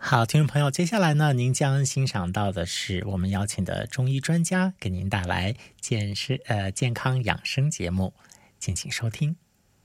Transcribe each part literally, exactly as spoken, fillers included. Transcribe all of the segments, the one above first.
好，听众朋友，接下来呢，您将欣赏到的是我们邀请的中医专家给您带来健身呃健康养生节目，敬请收听。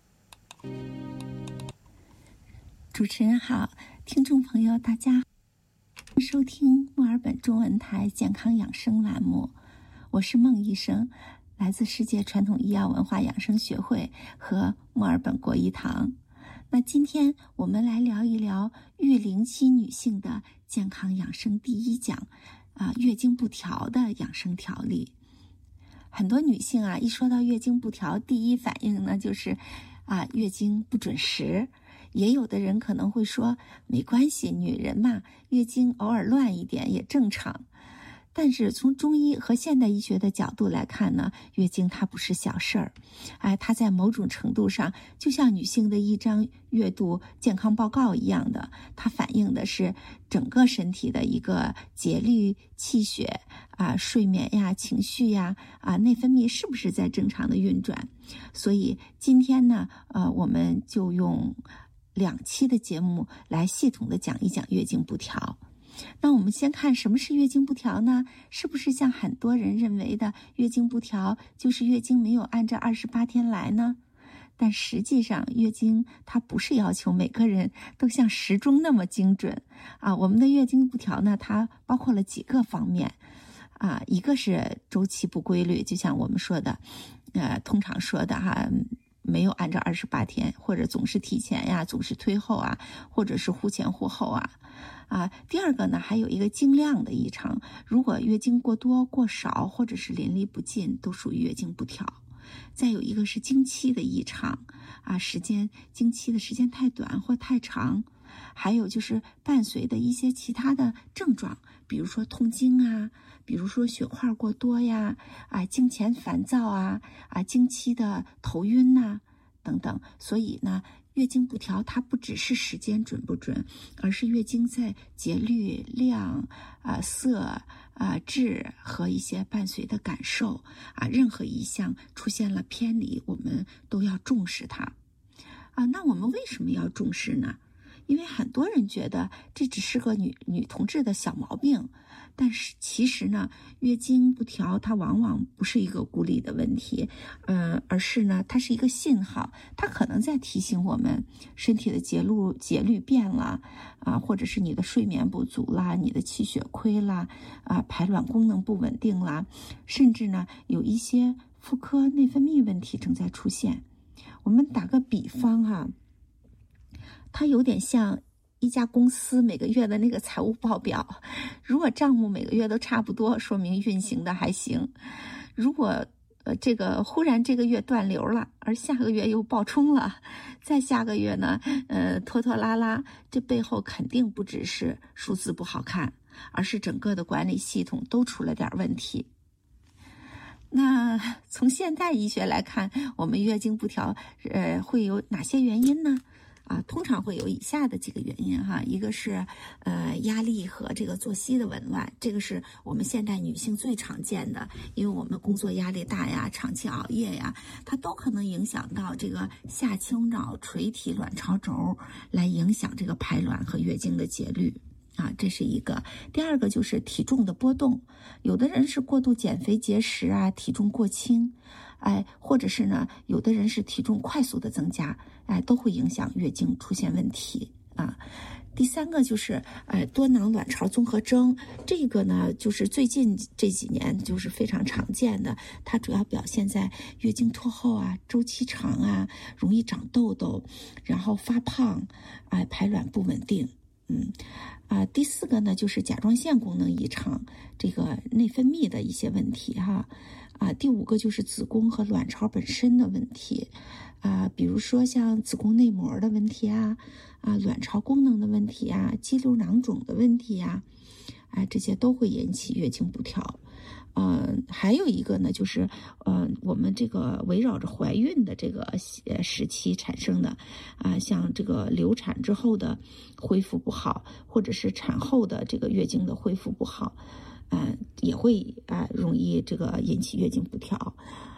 主持人好，听众朋友大家好，收听墨尔本中文台健康养生栏目，我是孟医生，来自世界传统医药文化养生学会和墨尔本国医堂。那今天我们来聊一聊育龄期女性的健康养生第一讲啊，月经不调的养生调理。很多女性啊，一说到月经不调，第一反应呢就是啊，月经不准时。也有的人可能会说，没关系，女人嘛，月经偶尔乱一点也正常。但是从中医和现代医学的角度来看呢，月经它不是小事儿，哎，它在某种程度上就像女性的一张月度健康报告一样的，它反映的是整个身体的一个节律、气血啊、睡眠呀、情绪呀、啊内分泌是不是在正常的运转。所以今天呢，呃，我们就用两期的节目来系统的讲一讲月经不调。那我们先看什么是月经不调呢？是不是像很多人认为的月经不调就是月经没有按照二十八天来呢？但实际上月经它不是要求每个人都像时钟那么精准啊。我们的月经不调呢，它包括了几个方面啊，一个是周期不规律，就像我们说的呃，通常说的哈，没有按照二十八天，或者总是提前呀，总是推后啊，或者是忽前忽后啊。啊，第二个呢，还有一个经量的异常，如果月经过多、过少，或者是淋漓不尽，都属于月经不调。再有一个是经期的异常，啊，时间经期的时间太短或太长，还有就是伴随的一些其他的症状，比如说痛经啊，比如说血块过多呀，啊，经前烦躁啊，啊，经期的头晕呐、啊，等等。所以呢，月经不调它不只是时间准不准，而是月经在节律、量、啊色、啊质和一些伴随的感受啊，任何一项出现了偏离，我们都要重视它啊。那我们为什么要重视呢？因为很多人觉得这只是个女女同志的小毛病，但是其实呢，月经不调它往往不是一个孤立的问题，呃，而是呢，它是一个信号，它可能在提醒我们身体的节律节律变了啊，或者是你的睡眠不足啦，你的气血亏啦，啊，排卵功能不稳定啦，甚至呢，有一些妇科内分泌问题正在出现。我们打个比方哈、啊。它有点像一家公司每个月的那个财务报表，如果账目每个月都差不多，说明运行的还行。如果呃这个忽然这个月断流了，而下个月又爆冲了，再下个月呢，呃拖拖拉拉，这背后肯定不只是数字不好看，而是整个的管理系统都出了点问题。那从现代医学来看，我们月经不调呃会有哪些原因呢？啊，通常会有以下的几个原因哈，一个是呃压力和这个作息的紊乱，这个是我们现代女性最常见的，因为我们工作压力大呀，长期熬夜呀，它都可能影响到这个下丘脑垂体卵巢轴，来影响这个排卵和月经的节律。啊，这是一个。第二个就是体重的波动，有的人是过度减肥节食啊，体重过轻，哎，或者是呢，有的人是体重快速的增加，哎，都会影响月经出现问题啊。第三个就是呃多囊卵巢综合征，这个呢就是最近这几年就是非常常见的，它主要表现在月经拖后啊、周期长啊、容易长痘痘，然后发胖，哎、呃，排卵不稳定。嗯，啊，第四个呢就是甲状腺功能异常，这个内分泌的一些问题哈，啊，第五个就是子宫和卵巢本身的问题，啊，比如说像子宫内膜的问题啊，啊，卵巢功能的问题啊，肌瘤囊肿的问题啊，啊，这些都会引起月经不调。呃，还有一个呢，就是呃，我们这个围绕着怀孕的这个呃时期产生的啊、呃，像这个流产之后的恢复不好，或者是产后的这个月经的恢复不好，呃，也会啊、呃、容易这个引起月经不调。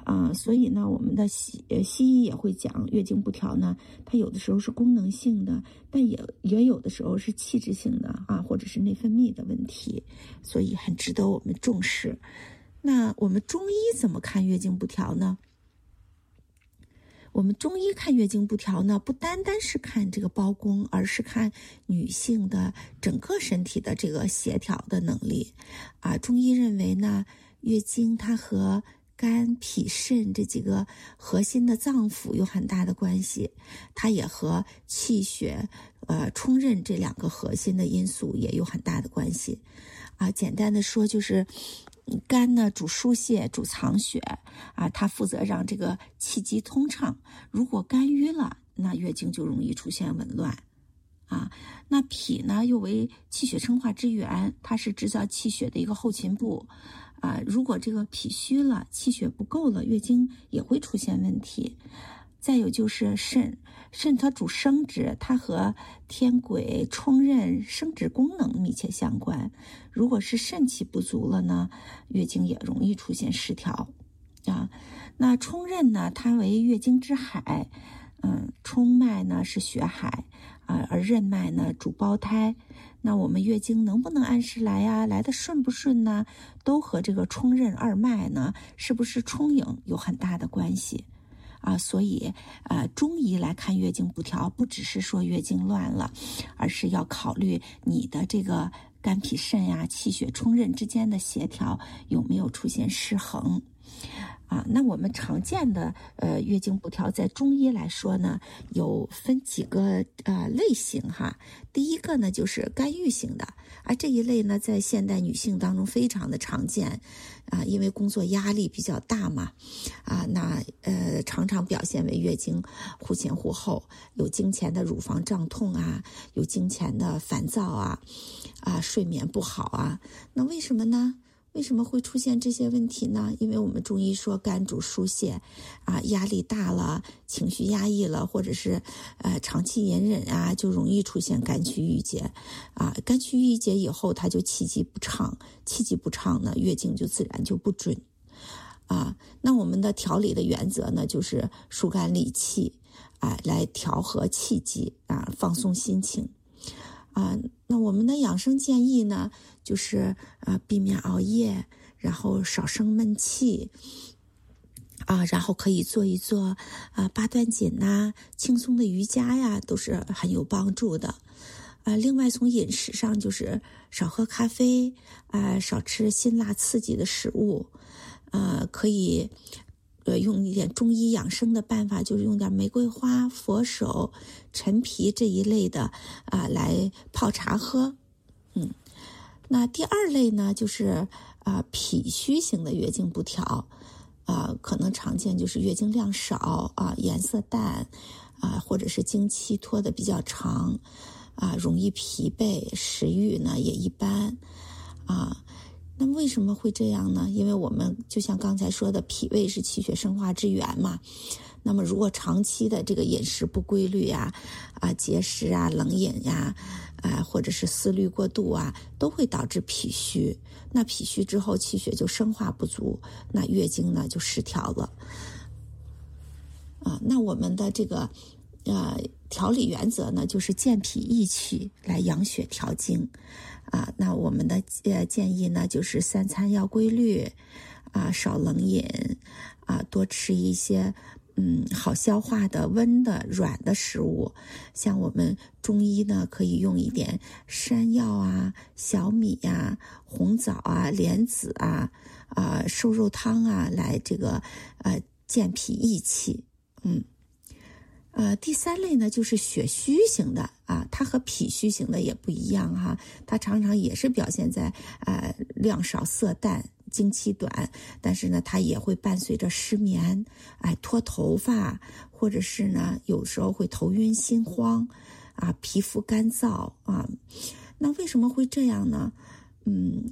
啊、呃，所以呢，我们的西呃西医也会讲，月经不调呢，它有的时候是功能性的，但也也有的时候是器质性的啊，或者是内分泌的问题，所以很值得我们重视。那我们中医怎么看月经不调呢？我们中医看月经不调呢，不单单是看这个包宫，而是看女性的整个身体的这个协调的能力啊。中医认为呢，月经它和肝、脾、肾这几个核心的脏腑有很大的关系，它也和气血、呃冲任这两个核心的因素也有很大的关系啊。简单的说就是。肝呢主疏泄，主藏血啊，它负责让这个气机通畅。如果肝郁了，那月经就容易出现紊乱啊。那脾呢又为气血生化之源，它是制造气血的一个后勤部啊。如果这个脾虚了，气血不够了，月经也会出现问题。再有就是肾，肾它主生殖，它和天癸、冲任生殖功能密切相关。如果是肾气不足了呢，月经也容易出现失调啊。那冲任呢，它为月经之海，嗯，冲脉呢是血海啊，而任脉呢主胞胎。那我们月经能不能按时来呀？来得顺不顺呢？都和这个冲任二脉呢是不是充盈有很大的关系。啊，所以呃，中医来看月经不调，不只是说月经乱了，而是要考虑你的这个肝脾肾呀、气血冲任之间的协调有没有出现失衡。啊，那我们常见的呃月经不调，在中医来说呢，有分几个呃类型哈。第一个呢就是肝郁型的，而这一类呢在现代女性当中非常的常见啊，因为工作压力比较大嘛，啊，那呃常常表现为月经忽前忽后，有经前的乳房胀痛啊，有经前的烦躁啊，啊睡眠不好啊，那为什么呢？为什么会出现这些问题呢？因为我们中医说肝主疏泄啊，压力大了，情绪压抑了，或者是呃长期隐忍啊，就容易出现肝区郁结啊。肝区郁结以后，它就气机不畅，气机不畅呢，月经就自然就不准啊。那我们的调理的原则呢，就是疏肝理气啊，来调和气机啊，放松心情。啊，那我们的养生建议呢，就是呃避免熬夜，然后少生闷气，啊，然后可以做一做啊八段锦呐、轻松的瑜伽呀，都是很有帮助的。啊，另外从饮食上就是少喝咖啡，啊，少吃辛辣刺激的食物，啊，可以。呃，用一点中医养生的办法，就是用点玫瑰花、佛手、陈皮这一类的啊、呃，来泡茶喝。嗯，那第二类呢，就是啊、呃、脾虚型的月经不调，啊、呃，可能常见就是月经量少啊、呃，颜色淡啊、呃，或者是经期拖得比较长啊、呃，容易疲惫，食欲呢也一般啊。那为什么会这样呢？因为我们就像刚才说的，脾胃是气血生化之源嘛。那么如果长期的这个饮食不规律呀、啊节食啊、冷饮呀、啊或者是思虑过度啊，都会导致脾虚。那脾虚之后，气血就生化不足，那月经呢就失调了。啊，那我们的这个呃调理原则呢，就是健脾益气来养血调经。啊，那我们的呃建议呢，就是三餐要规律，啊，少冷饮，啊，多吃一些嗯好消化的、温的、软的食物。像我们中医呢，可以用一点山药啊、小米呀、啊、红枣啊、莲子啊、啊瘦肉汤啊，来这个呃健脾益气。嗯。呃，第三类呢，就是血虚型的啊，它和脾虚型的也不一样哈，它常常也是表现在呃量少色淡、经期短，但是呢，它也会伴随着失眠，哎，脱头发，或者是呢，有时候会头晕心慌，啊，皮肤干燥啊，那为什么会这样呢？嗯。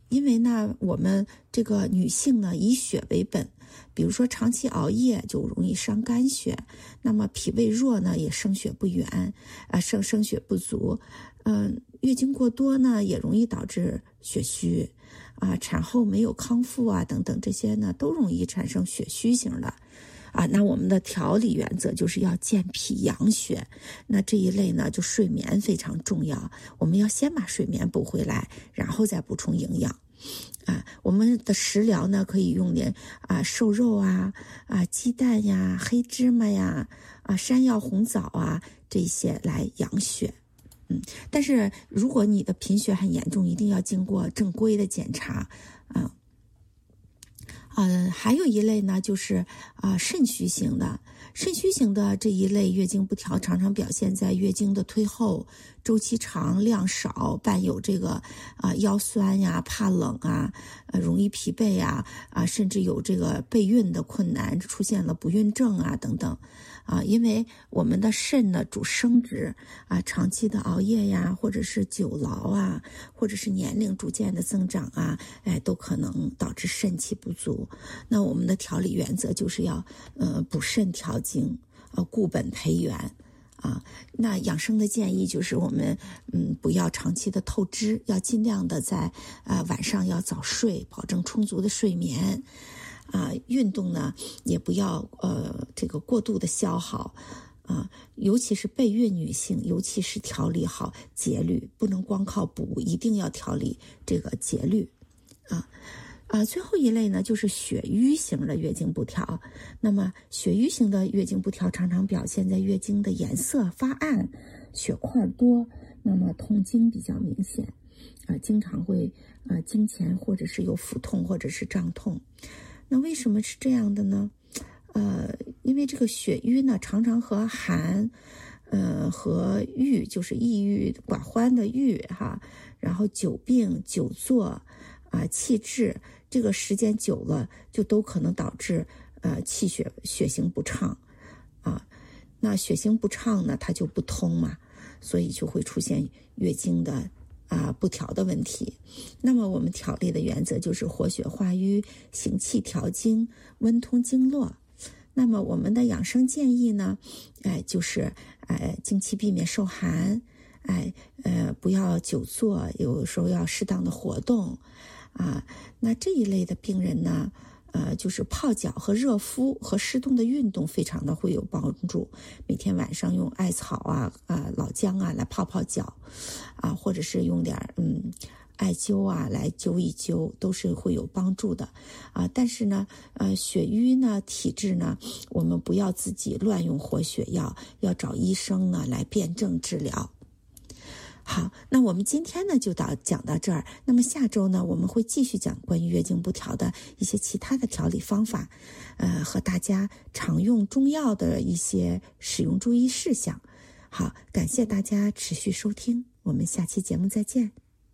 因为呢，我们这个女性呢以血为本，比如说长期熬夜就容易伤肝血，那么脾胃弱呢也生血不源，啊生生血不足，嗯、呃，月经过多呢也容易导致血虚，啊产后没有康复啊等等，这些呢都容易产生血虚型的。啊，那我们的调理原则就是要健脾养血，那这一类呢就睡眠非常重要，我们要先把睡眠补回来，然后再补充营养。啊，我们的食疗呢可以用点啊瘦肉啊啊鸡蛋呀、黑芝麻呀、啊山药、红枣啊这些来养血。嗯，但是如果你的贫血很严重，一定要经过正规的检查啊。嗯，还有一类呢，就是啊、呃、肾虚型的，肾虚型的这一类月经不调，常常表现在月经的推后、周期长、量少，伴有这个啊、呃、腰酸呀、怕冷啊、呃容易疲惫啊啊，甚至有这个备孕的困难，出现了不孕症啊等等。啊，因为我们的肾呢主生殖啊，长期的熬夜呀，或者是久劳啊，或者是年龄逐渐的增长啊，哎，都可能导致肾气不足。那我们的调理原则就是要呃补肾调经，呃固本培元啊。那养生的建议就是我们嗯不要长期的透支，要尽量的在啊、呃、晚上要早睡，保证充足的睡眠。啊，运动呢也不要呃这个过度的消耗啊，尤其是备孕女性，尤其是调理好节律，不能光靠补，一定要调理这个节律啊啊。最后一类呢就是血瘀型的月经不调，那么血瘀型的月经不调常常表现在月经的颜色发暗、血块多，那么痛经比较明显啊，经常会呃经前或者是有腹痛或者是胀痛。那为什么是这样的呢？呃，因为这个血瘀呢，常常和寒，呃，和郁，就是抑郁寡欢的郁哈，然后久病、久坐啊、呃、气滞，这个时间久了，就都可能导致呃气血血行不畅啊。那血行不畅呢，它就不通嘛，所以就会出现月经的。啊，不调的问题。那么我们调理的原则就是活血化瘀、行气调经、温通经络。那么我们的养生建议呢，哎，就是哎，经期避免受寒，哎，呃，不要久坐，有时候要适当的活动啊。那这一类的病人呢，呃，就是泡脚和热敷和适度的运动非常的会有帮助。每天晚上用艾草啊、啊老姜啊来泡泡脚，啊，或者是用点嗯艾灸啊来灸一灸，都是会有帮助的啊。但是呢，呃，血瘀呢、体质呢，我们不要自己乱用活血药，要找医生呢来辨证治疗。好，那我们今天呢就到讲到这儿。那么下周呢，我们会继续讲关于月经不调的一些其他的调理方法，呃，和大家常用中药的一些使用注意事项。好，感谢大家持续收听，我们下期节目再见。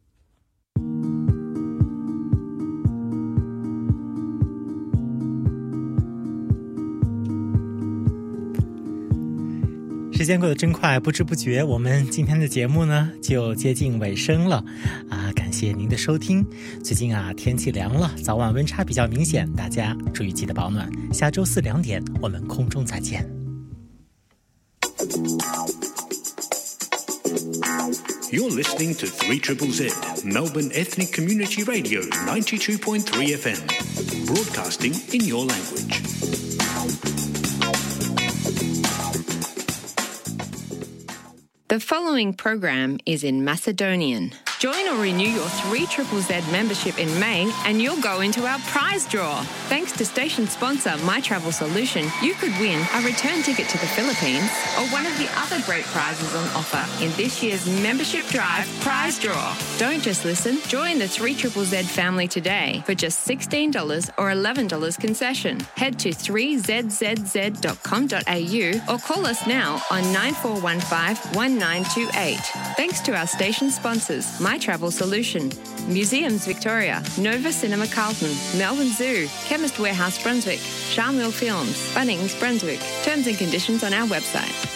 时间过得真快，不知不觉我们今天的节目呢就接近尾声了啊！感谢您的收听。最近啊天气凉了，早晚温差比较明显，大家注意记得保暖。下周四两点我们空中再见。 You're listening to three Z Z Z, Melbourne Ethnic Community Radio, ninety-two point three F M, broadcasting in your language. The following program is in Macedonian. Join or renew your three Z Z Z membership in May and you'll go into our prize draw. Thanks to station sponsor My Travel Solution, you could win a return ticket to the Philippines or one of the other great prizes on offer in this year's Membership Drive prize draw. Don't just listen, join the three Z Z Z family today for just sixteen dollars or eleven dollars concession. Head to three z z z dot com dot a u or call us now on nine four one five one nine two eight. Thanks to our station sponsors, My Travel Solution, Museums Victoria, Nova Cinema Carlton, Melbourne Zoo, Chemist Warehouse Brunswick, Charmwell Films, Bunnings Brunswick. Terms and conditions on our website.